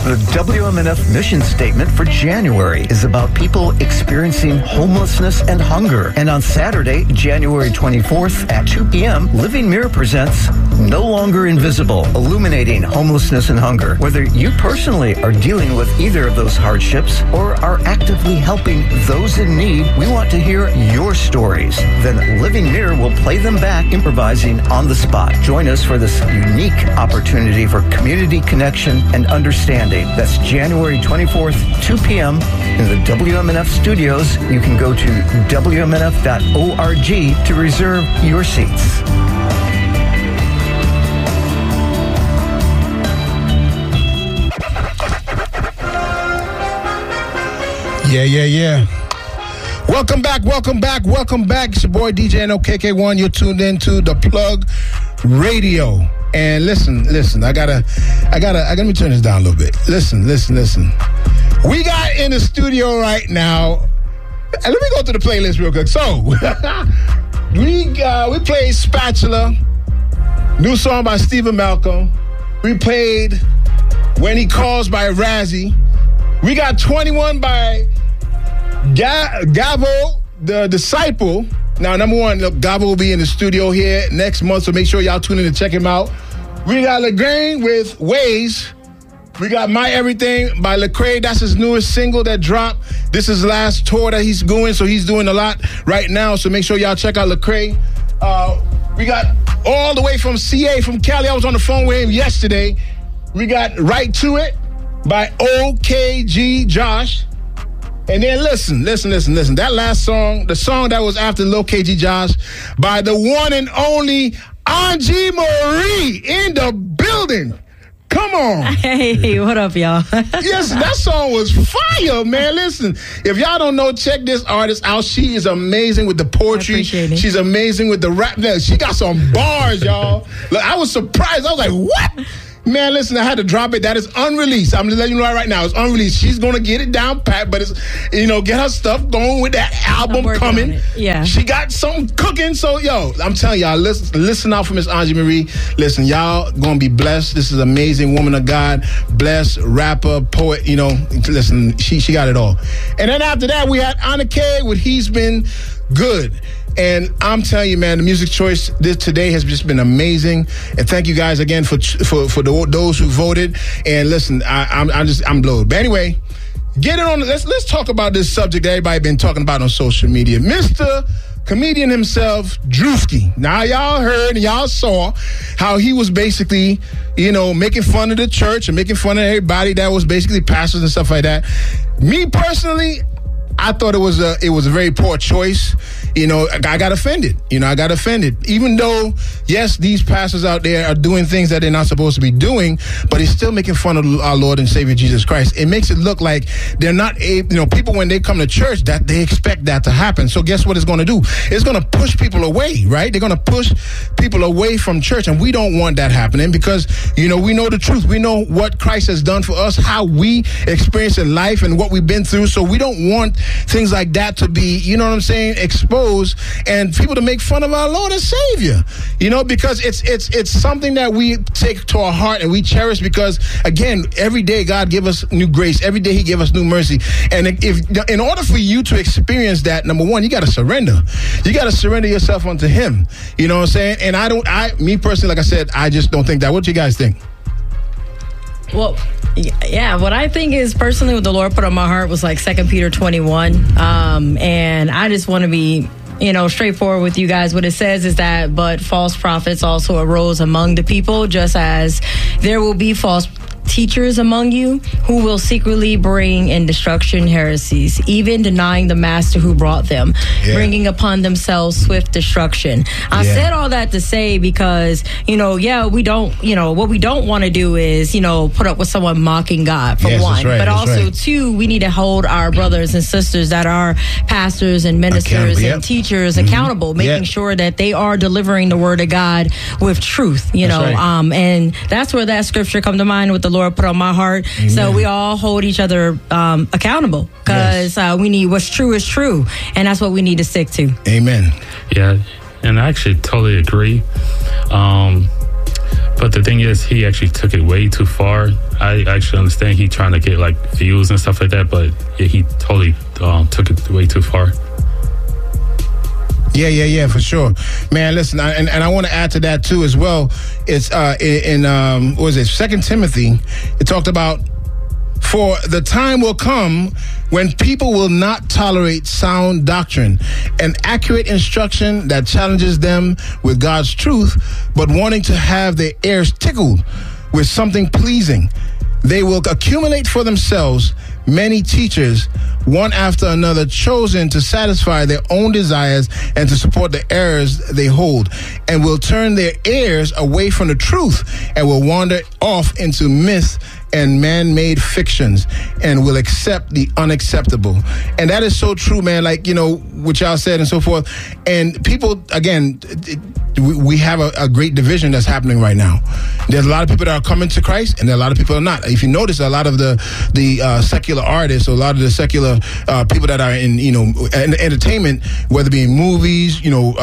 The WMNF mission statement for January is about people experiencing homelessness and hunger. And on Saturday, January 24th at 2 p.m., Living Mirror presents No Longer Invisible, Illuminating Homelessness and Hunger. Whether you personally are dealing with either of those hardships or are actively helping those in need, we want to hear your stories. Then Living Mirror will play them back, improvising on the spot. Join us for this unique opportunity for community connection and understanding. That's January 24th, 2 p.m. in the WMNF studios. You can go to WMNF.org to reserve your seats. Yeah. Welcome back. It's your boy DJ NOKK1. You're tuned in to The Plug Radio. And listen, let me turn this down a little bit. Listen. We got in the studio right now. And let me go to the playlist real quick. So, we played Spatula, new song by Stephen Malcolm. We played When He Calls by Razzie. We got 21 by Gavo, the Disciple. Now, number one, look, Gavo will be in the studio here next month, so make sure y'all tune in to check him out. We got LeGrain with Ways. We got My Everything by Lecrae. That's his newest single that dropped. This is his last tour that he's doing, so he's doing a lot right now, so make sure y'all check out Lecrae. We got all the way from CA, from Cali. I was on the phone with him yesterday. We got Right to It by OKG Josh. And then listen. That last song, the song that was after Lil KG Josh, by the one and only Angie Marie in the building. Come on. Hey, what up, y'all? Yes, that song was fire, man. Listen, if y'all don't know, check this artist out. She is amazing with the poetry. I appreciate it. She's amazing with the rap. She got some bars, y'all. Look, I was surprised. I was like, what? Man, listen, I had to drop it. That is unreleased. I'm just letting you know right now. It's unreleased. She's going to get it down pat, but it's, get her stuff going with that album coming. Yeah. She got something cooking. So, I'm telling y'all, listen out for Miss Angie Marie. Listen, y'all going to be blessed. This is an amazing woman of God, blessed rapper, poet, listen, she got it all. And then after that, we had Anna K with He's Been Good. And I'm telling you, man, the music choice today has just been amazing. And thank you guys again for those who voted. And listen, I'm blown. But anyway, get it on. Let's talk about this subject that everybody been talking about on social media. Mr. Comedian himself, Drewski. Now y'all heard and y'all saw how he was basically, making fun of the church and making fun of everybody that was basically pastors and stuff like that. Me personally, I thought it was a very poor choice. I got offended. Even though, yes, these pastors out there are doing things that they're not supposed to be doing, but he's still making fun of our Lord and Savior Jesus Christ. It makes it look like they're not able, people when they come to church, that they expect that to happen. So guess what it's going to do? It's going to push people away, right? They're going to push people away from church, and we don't want that happening because, we know the truth. We know what Christ has done for us, how we experience in life and what we've been through. So we don't want things like that to be, exposed and people to make fun of our Lord and Savior, because it's something that we take to our heart and we cherish because, again, every day God give us new grace. Every day he give us new mercy. And in order for you to experience that, number one, you got to surrender. You got to surrender yourself unto him. You know what I'm saying? And me personally, like I said, I just don't think that. What do you guys think? Well, yeah, what I think is personally what the Lord put on my heart was like 2 Peter 21. And I just want to be, straightforward with you guys. What it says is that, but false prophets also arose among the people, just as there will be false teachers among you who will secretly bring in destruction heresies, even denying the master who brought them, bringing upon themselves swift destruction. I said all that to say because, we don't, what we don't want to do is, put up with someone mocking God, for one. But also, two, we need to hold our brothers and sisters that are pastors and ministers and teachers accountable, making sure that they are delivering the word of God with truth, and that's where that scripture come to mind with the Lord put on my heart. Amen. So we all hold each other accountable because we need what's true is true, and that's what we need to stick to. Amen. Yeah, and I actually totally agree. But But the thing is, he actually took it way too far. I actually understand he trying to get like views and stuff like that, but yeah, he totally took it way too far. Yeah, for sure, man. Listen, and I want to add to that too as well. It's in what was it, 2 Timothy? It talked about, for the time will come when people will not tolerate sound doctrine and accurate instruction that challenges them with God's truth, but wanting to have their ears tickled with something pleasing. They will accumulate for themselves many teachers, one after another, chosen to satisfy their own desires and to support the errors they hold, and will turn their ears away from the truth and will wander off into myth and man-made fictions and will accept the unacceptable. And that is so true, man. Like, you know, what y'all said and so forth. And people, again, we have a great division that's happening right now. There's a lot of people that are coming to Christ, and there are a lot of people that are not. If you notice, a lot of the secular artists, or a lot of the secular people that are in, you know, entertainment, whether it be in movies, you know,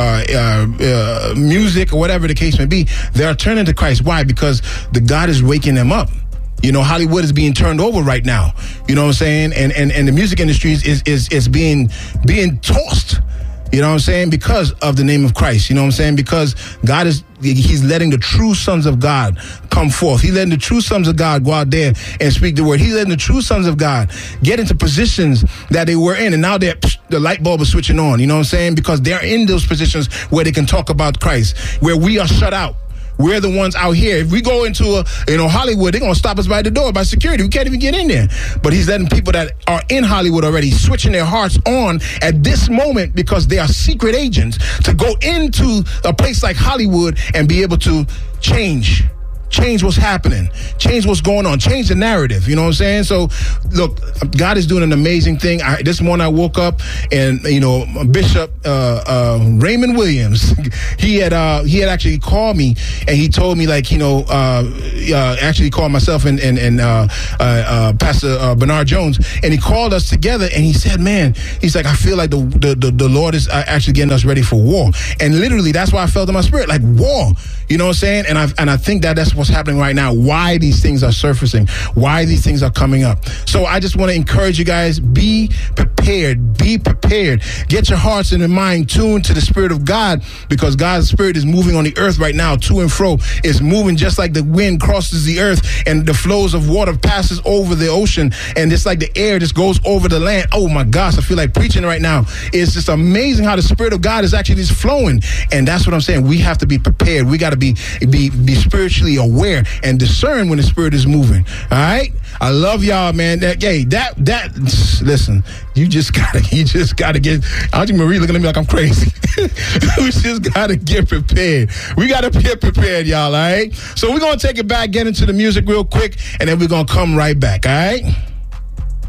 music, or whatever the case may be, they are turning to Christ. Why? Because the God is waking them up. You know, Hollywood is being turned over right now. You know what I'm saying? And the music industry is being tossed. You know what I'm saying? Because of the name of Christ. You know what I'm saying? Because God he's letting the true sons of God come forth. He's letting the true sons of God go out there and speak the word. He's letting the true sons of God get into positions that they were in. And now the light bulb is switching on. You know what I'm saying? Because they're in those positions where they can talk about Christ, where we are shut out. We're the ones out here. If we go into Hollywood, they're going to stop us by the door, by security. We can't even get in there. But he's letting people that are in Hollywood already switching their hearts on at this moment, because they are secret agents, to go into a place like Hollywood and be able to change what's happening, change what's going on, change the narrative. You know what I'm saying? So, look, God is doing an amazing thing. This morning I woke up and, you know, Bishop Raymond Williams, he had actually called me, and he told me, like, you know, actually called myself and Pastor Bernard Jones, and he called us together, and he said, man, he's like, I feel like the Lord is actually getting us ready for war. And literally, that's why I felt in my spirit, like war. You know what I'm saying? And I think that's what's happening right now, why these things are surfacing, why these things are coming up. So I just want to encourage you guys, be prepared, get your hearts and your mind tuned to the Spirit of God, because God's Spirit is moving on the earth right now, to and fro. It's moving just like the wind crosses the earth and the flows of water passes over the ocean, and just like the air just goes over the land. Oh my gosh, I feel like preaching right now. It's just amazing how the Spirit of God is actually just flowing. And that's what I'm saying. We have to be prepared. We got to be spiritually aware and discern when the Spirit is moving. All right, I love y'all, man. Listen, you just gotta get. Auntie Marie looking at me like I'm crazy. We just gotta get prepared. We gotta get prepared, y'all. All right. So we're gonna take it back, get into the music real quick, and then we're gonna come right back. All right.